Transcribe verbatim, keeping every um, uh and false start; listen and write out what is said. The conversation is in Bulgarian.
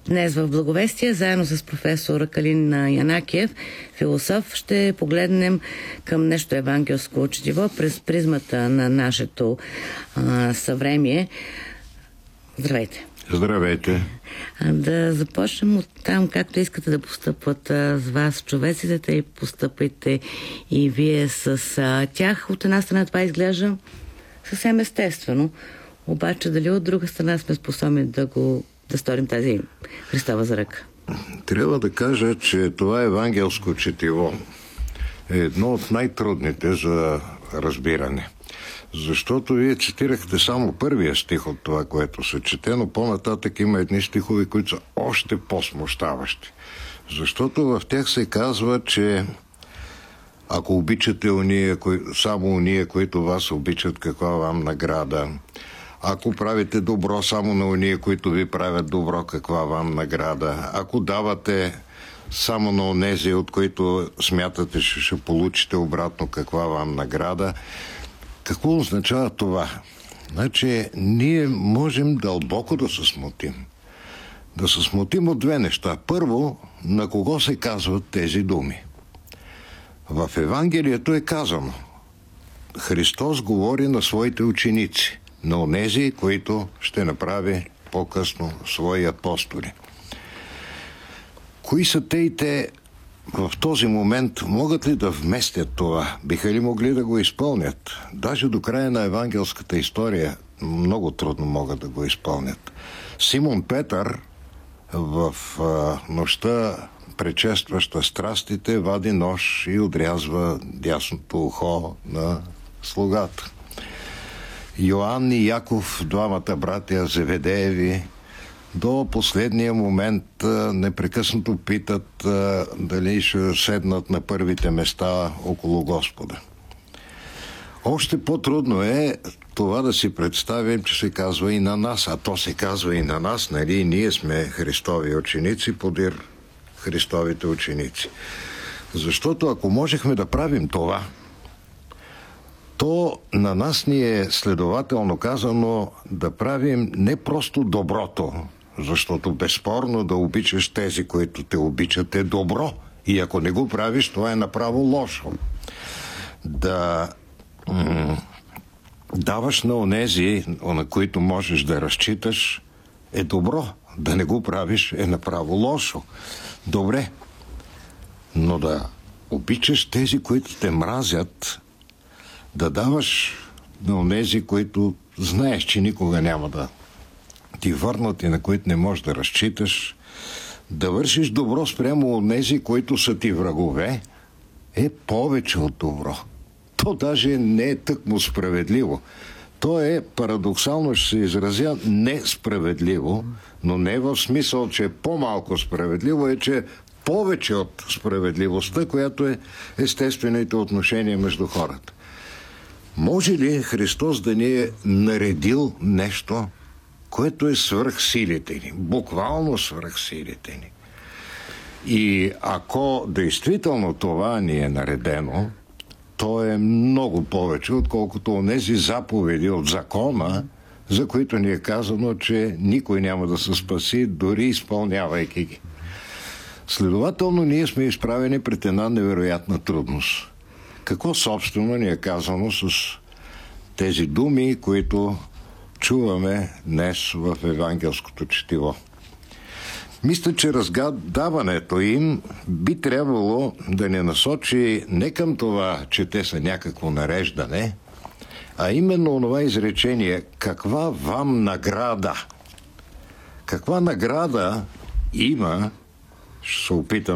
Днес в Благовестие, заедно с професор Калин Янакиев, философ, ще погледнем към нещо евангелско четиво през призмата на нашето а, съвремие. Здравейте! Здравейте! Да започнем от там, както искате да постъпват а, с вас човеците, тъй постъпайте и вие с а, тях. От една страна това изглежда съвсем естествено, обаче дали от друга страна сме способни да го да сторим тази Христова за ръка? Трябва да кажа, че това евангелско четиво е едно от най-трудните за разбиране. Защото вие цитирахте само първия стих от това, което се чете, но по-нататък има едни стихове, които са още по-смущаващи. Защото в тях се казва, че ако обичате уния, само уния, които вас обичат, каква вам награда? Ако правите добро само на уния, които ви правят добро, каква вам награда? Ако давате само на онези, от които смятате, че ще получите обратно, каква вам награда? Какво означава това? Значи, ние можем дълбоко да се смутим. Да се смутим от две неща. Първо, на кого се казват тези думи? В Евангелието е казано: Христос говори на своите ученици, на онези, които ще направи по-късно свои апостоли. Кои са те и те в този момент? Могат ли да вместят това? Биха ли могли да го изпълнят? Даже до края на евангелската история много трудно могат да го изпълнят. Симон Петър в а, нощта, предшестваща страстите, вади нож и отрязва дясното ухо на слугата. Йоанн и Яков, двамата братя Зеведееви, до последния момент непрекъснато питат дали ще седнат на първите места около Господа. Още по-трудно е това да си представим, че се казва и на нас, а то се казва и на нас, нали? И ние сме Христови ученици, подир Христовите ученици. Защото ако можехме да правим това, то на нас ни е следователно казано да правим не просто доброто, защото безспорно да обичаш тези, които те обичат, е добро. И ако не го правиш, това е направо лошо. Да м- даваш на онези, на които можеш да разчиташ, е добро. Да не го правиш е направо лошо. Добре. Но да обичаш тези, които те мразят, да даваш на онези, които знаеш, че никога няма да ти върнат и на които не можеш да разчиташ, да вършиш добро спрямо онези, които са ти врагове, е повече от добро. То даже не е тъкмо справедливо. То е, парадоксално ще се изразя, несправедливо, но не в смисъл, че е по-малко справедливо, е, че повече от справедливостта, която е естествените отношения между хората. Може ли Христос да ни е наредил нещо, което е свръх силите ни, буквално свръх силите ни? И ако действително това ни е наредено, то е много повече, отколкото онези заповеди от закона, за които ни е казано, че никой няма да се спаси, дори изпълнявайки ги. Следователно, ние сме изправени пред една невероятна трудност. Какво собствено ни е казано с тези думи, които чуваме днес в евангелското четиво? Мисля, че разгадаването им би трябвало да ни насочи не към това, че те са някакво нареждане, а именно това изречение: каква вам награда? Каква награда има, ще се опитам